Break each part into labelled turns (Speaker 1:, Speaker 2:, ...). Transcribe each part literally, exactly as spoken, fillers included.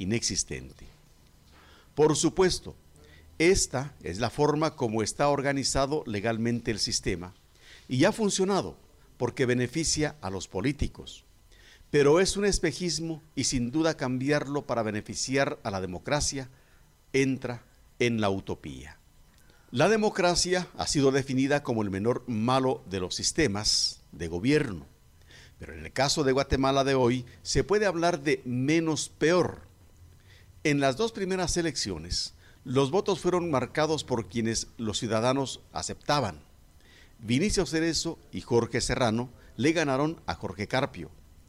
Speaker 1: inexistente. Por supuesto, esta es la forma como está organizado legalmente el sistema y ha funcionado porque beneficia a los políticos. Pero es un espejismo y sin duda cambiarlo para beneficiar a la democracia entra en la utopía. La democracia ha sido definida como el menor malo de los sistemas de gobierno, pero en el caso de Guatemala de hoy se puede hablar de menos peor. En las dos primeras elecciones, los votos fueron marcados por quienes los ciudadanos aceptaban. Vinicio Cerezo y Jorge Serrano le ganaron a Jorge Carpio,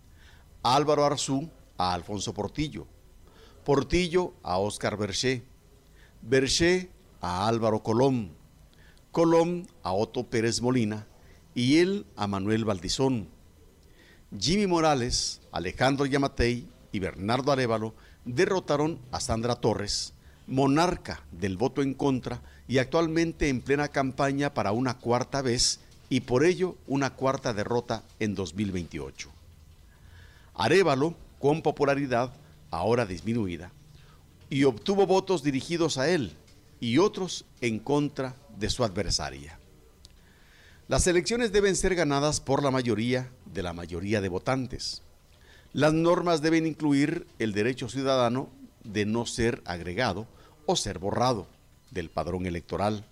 Speaker 1: Álvaro Arzú a Alfonso Portillo, Portillo a Óscar Berché, Berché a Álvaro Colom, Colom a Otto Pérez Molina y él a Manuel Valdizón. Jimmy Morales, Alejandro Yamatei y Bernardo Arévalo derrotaron a Sandra Torres, monarca del voto en contra y actualmente en plena campaña para una cuarta vez y por ello una cuarta derrota en dos mil veintiocho. Arévalo, con popularidad ahora disminuida, y obtuvo votos dirigidos a él y otros en contra de su adversaria. Las elecciones deben ser ganadas por la mayoría de la mayoría de votantes. Las normas deben incluir el derecho ciudadano de no ser agregado o ser borrado del padrón electoral,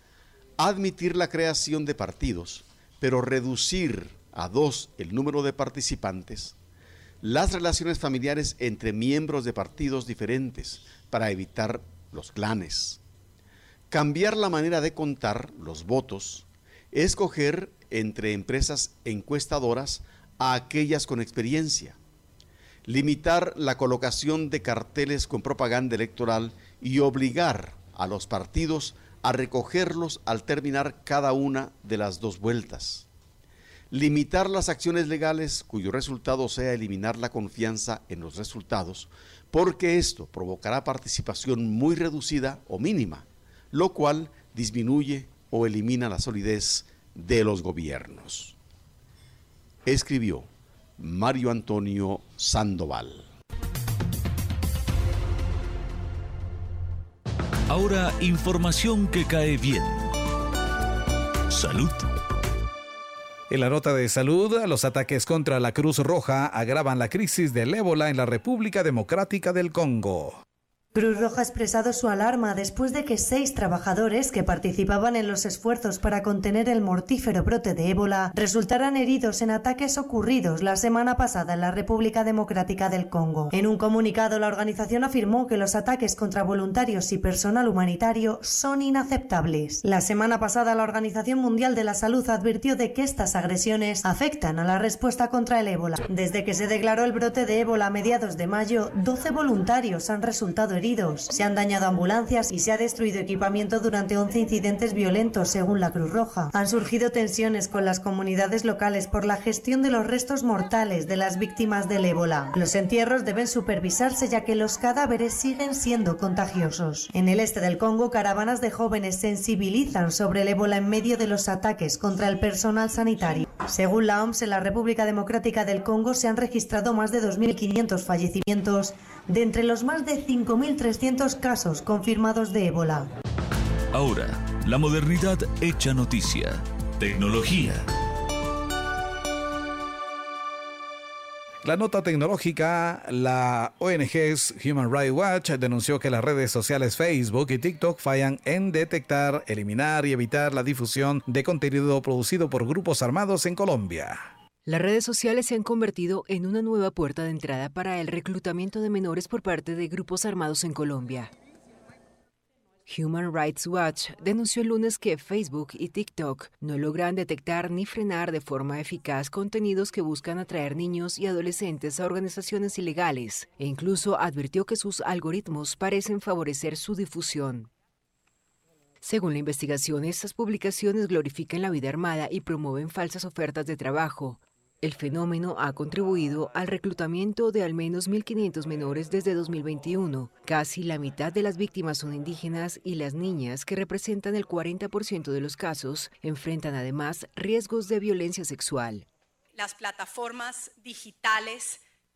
Speaker 1: admitir la creación de partidos, pero reducir a dos el número de participantes, las relaciones familiares entre miembros de partidos diferentes para evitar los clanes, cambiar la manera de contar los votos, escoger entre empresas encuestadoras a aquellas con experiencia, limitar la colocación de carteles con propaganda electoral y obligar a los partidos a recogerlos al terminar cada una de las dos vueltas. Limitar las acciones legales cuyo resultado sea eliminar la confianza en los resultados, porque esto provocará participación muy reducida o mínima, lo cual disminuye o elimina la solidez de los gobiernos. Escribió Mario Antonio Sandoval.
Speaker 2: Ahora, información que cae bien. Salud.
Speaker 3: En la nota de salud, los ataques contra la Cruz Roja agravan la crisis del ébola en la República Democrática del Congo.
Speaker 4: Cruz Roja ha expresado su alarma después de que seis trabajadores que participaban en los esfuerzos para contener el mortífero brote de ébola resultaran heridos en ataques ocurridos la semana pasada en la República Democrática del Congo. En un comunicado, la organización afirmó que los ataques contra voluntarios y personal humanitario son inaceptables. La semana pasada, la Organización Mundial de la Salud advirtió de que estas agresiones afectan a la respuesta contra el ébola. Desde que se declaró el brote de ébola a mediados de mayo, doce voluntarios han resultado heridos. Se han dañado ambulancias y se ha destruido equipamiento durante once incidentes violentos, según la Cruz Roja. Han surgido tensiones con las comunidades locales por la gestión de los restos mortales de las víctimas del ébola. Los entierros deben supervisarse ya que los cadáveres siguen siendo contagiosos. En el este del Congo, caravanas de jóvenes sensibilizan sobre el ébola en medio de los ataques contra el personal sanitario. Según la O M S, en la República Democrática del Congo se han registrado más de dos mil quinientos fallecimientos de entre los más de cinco mil trescientos casos confirmados de ébola.
Speaker 2: Ahora, la modernidad hecha noticia. Tecnología.
Speaker 3: La nota tecnológica, la O N G Human Rights Watch denunció que las redes sociales Facebook y TikTok fallan en detectar, eliminar y evitar la difusión de contenido producido por grupos armados en Colombia.
Speaker 5: Las redes sociales se han convertido en una nueva puerta de entrada para el reclutamiento de menores por parte de grupos armados en Colombia. Human Rights Watch denunció el lunes que Facebook y TikTok no logran detectar ni frenar de forma eficaz contenidos que buscan atraer niños y adolescentes a organizaciones ilegales, e incluso advirtió que sus algoritmos parecen favorecer su difusión. Según la investigación, estas publicaciones glorifican la vida armada y promueven falsas ofertas de trabajo. El fenómeno ha contribuido al reclutamiento de al menos mil quinientos menores desde dos mil veintiuno. Casi la mitad de las víctimas son indígenas y las niñas, que representan el cuarenta por ciento de los casos, enfrentan además riesgos de violencia sexual.
Speaker 6: Las plataformas digitales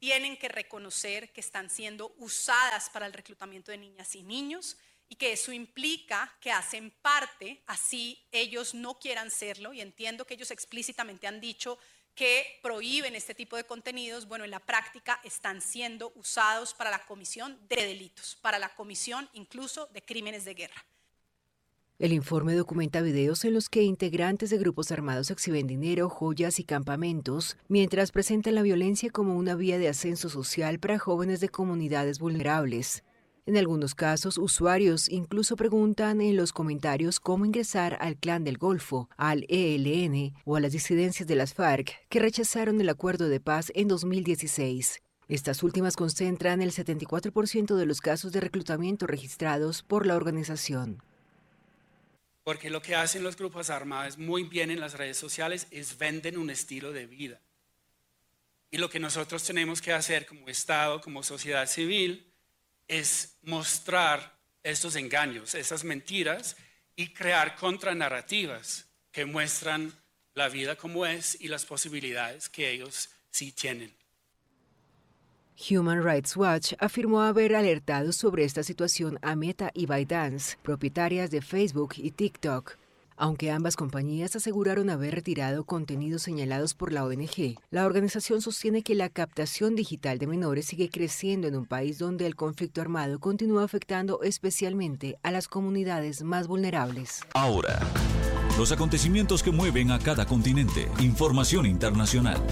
Speaker 6: tienen que reconocer que están siendo usadas para el reclutamiento de niñas y niños y que eso implica que hacen parte, así ellos no quieran serlo, y entiendo que ellos explícitamente han dicho que prohíben este tipo de contenidos. Bueno, en la práctica están siendo usados para la comisión de delitos, para la comisión incluso de crímenes de guerra.
Speaker 5: El informe documenta videos en los que integrantes de grupos armados exhiben dinero, joyas y campamentos, mientras presentan la violencia como una vía de ascenso social para jóvenes de comunidades vulnerables. En algunos casos, usuarios incluso preguntan en los comentarios cómo ingresar al Clan del Golfo, al E L N o a las disidencias de las FARC, que rechazaron el acuerdo de paz en dos mil dieciséis. Estas últimas concentran el setenta y cuatro por ciento de los casos de reclutamiento registrados por la organización.
Speaker 7: Porque lo que hacen los grupos armados muy bien en las redes sociales es venden un estilo de vida. Y lo que nosotros tenemos que hacer como Estado, como sociedad civil, es mostrar estos engaños, esas mentiras, y crear contranarrativas que muestran la vida como es y las posibilidades que ellos sí tienen.
Speaker 5: Human Rights Watch afirmó haber alertado sobre esta situación a Meta y ByteDance, propietarias de Facebook y TikTok. Aunque ambas compañías aseguraron haber retirado contenidos señalados por la O N G, la organización sostiene que la captación digital de menores sigue creciendo en un país donde el conflicto armado continúa afectando especialmente a las comunidades más vulnerables.
Speaker 2: Ahora, los acontecimientos que mueven a cada continente. Información internacional.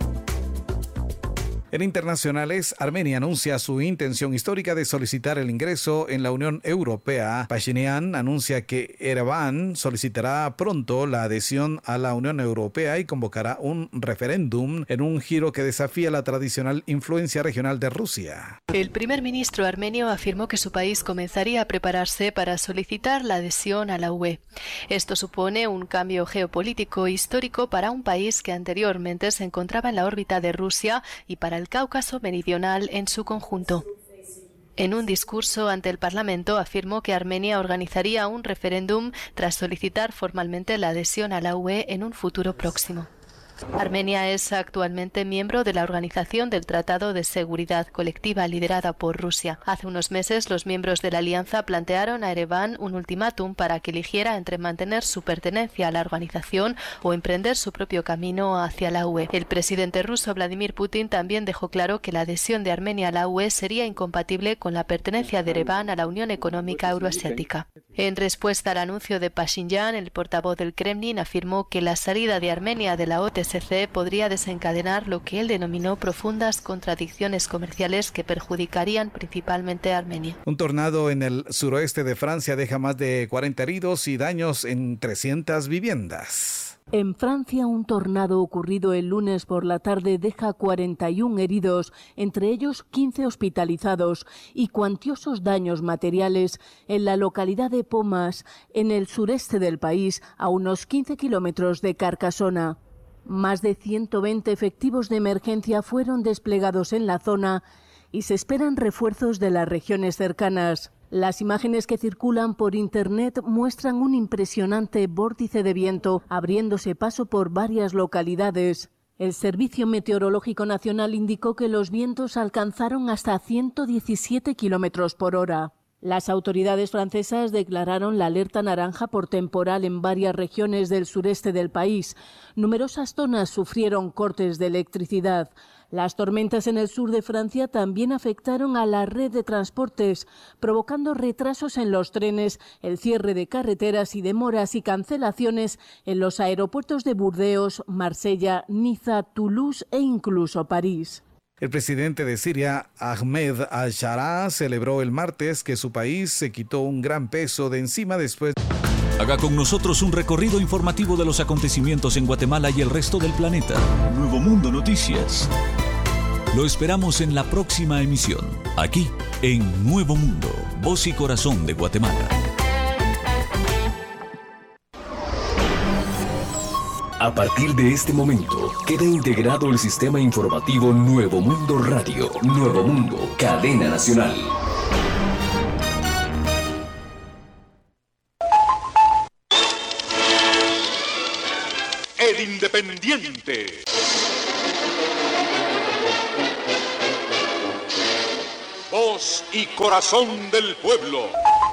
Speaker 3: En internacionales, Armenia anuncia su intención histórica de solicitar el ingreso en la Unión Europea. Pashinyan anuncia que Ereván solicitará pronto la adhesión a la Unión Europea y convocará un referéndum en un giro que desafía la tradicional influencia regional de Rusia.
Speaker 8: El primer ministro armenio afirmó que su país comenzaría a prepararse para solicitar la adhesión a la U E. Esto supone un cambio geopolítico histórico para un país que anteriormente se encontraba en la órbita de Rusia y para el el Cáucaso meridional en su conjunto. En un discurso ante el Parlamento afirmó que Armenia organizaría un referéndum tras solicitar formalmente la adhesión a la U E en un futuro próximo. Armenia es actualmente miembro de la Organización del Tratado de Seguridad Colectiva liderada por Rusia. Hace unos meses, los miembros de la alianza plantearon a Ereván un ultimátum para que eligiera entre mantener su pertenencia a la organización o emprender su propio camino hacia la U E. El presidente ruso Vladimir Putin también dejó claro que la adhesión de Armenia a la U E sería incompatible con la pertenencia de Ereván a la Unión Económica Euroasiática. En respuesta al anuncio de Pashinyan, el portavoz del Kremlin afirmó que la salida de Armenia de la O T S C podría desencadenar lo que él denominó profundas contradicciones comerciales que perjudicarían principalmente a Armenia.
Speaker 3: Un tornado en el suroeste de Francia deja más de cuarenta heridos y daños en trescientas viviendas.
Speaker 9: En Francia, un tornado ocurrido el lunes por la tarde deja cuarenta y uno heridos, entre ellos quince hospitalizados, y cuantiosos daños materiales en la localidad de Pomas, en el sureste del país, a unos quince kilómetros de Carcassona. Más de ciento veinte efectivos de emergencia fueron desplegados en la zona y se esperan refuerzos de las regiones cercanas. Las imágenes que circulan por Internet muestran un impresionante vórtice de viento abriéndose paso por varias localidades. El Servicio Meteorológico Nacional indicó que los vientos alcanzaron hasta ciento diecisiete kilómetros por hora. Las autoridades francesas declararon la alerta naranja por temporal en varias regiones del sureste del país. Numerosas zonas sufrieron cortes de electricidad. Las tormentas en el sur de Francia también afectaron a la red de transportes, provocando retrasos en los trenes, el cierre de carreteras y demoras y cancelaciones en los aeropuertos de Burdeos, Marsella, Niza, Toulouse e incluso París.
Speaker 3: El presidente de Siria, Ahmed al-Shara, celebró el martes que su país se quitó un gran peso de encima después.
Speaker 2: Haga con nosotros un recorrido informativo de los acontecimientos en Guatemala y el resto del planeta. Nuevo Mundo Noticias. Lo esperamos en la próxima emisión, aquí en Nuevo Mundo, voz y corazón de Guatemala.
Speaker 10: A partir de este momento, queda integrado el sistema informativo Nuevo Mundo Radio. Nuevo Mundo, cadena nacional.
Speaker 11: El Independiente. Voz y corazón del pueblo.